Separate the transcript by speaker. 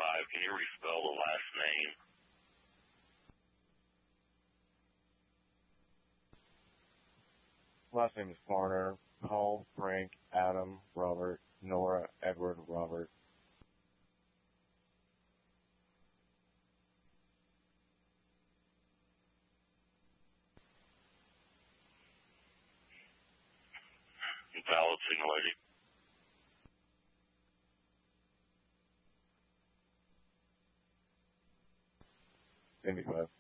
Speaker 1: Can you respell the last name?
Speaker 2: Last name is Farner. Paul, Frank, Adam, Robert, Nora, Edward, Robert.
Speaker 1: Valid, single lady.
Speaker 2: Indy 5.